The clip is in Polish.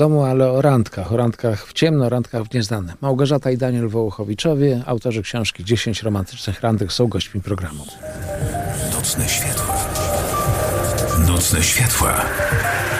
domu, ale o randkach w ciemno, randkach w nieznane. Małgorzata i Daniel Wołochowiczowie, autorzy książki 10 romantycznych randek, są gośćmi programu. Nocne światła. Nocne światła.